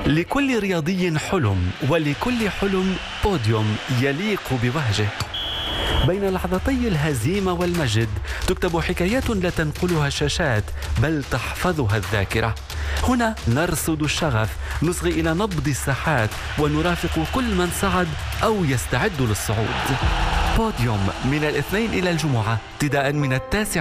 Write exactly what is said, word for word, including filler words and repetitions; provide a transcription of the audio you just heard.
لكل رياضي حلم، ولكل حلم بوديوم يليق بوهجه. بين لحظتي الهزيمة والمجد تكتب حكايات لا تنقلها الشاشات بل تحفظها الذاكرة. هنا نرصد الشغف، نصغي إلى نبض الساحات، ونرافق كل من صعد أو يستعد للصعود. بوديوم من الاثنين إلى الجمعة ابتداء من التاسعة